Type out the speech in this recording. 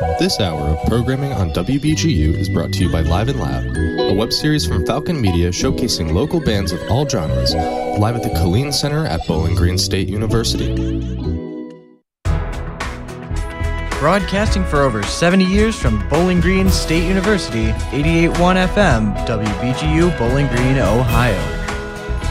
This hour of programming on WBGU is brought to you by Live and Loud, a web series from Falcon Media showcasing local bands of all genres, live at the Killeen Center at Bowling Green State University. Broadcasting for over 70 years from Bowling Green State University, 88.1 FM, WBGU, Bowling Green, Ohio.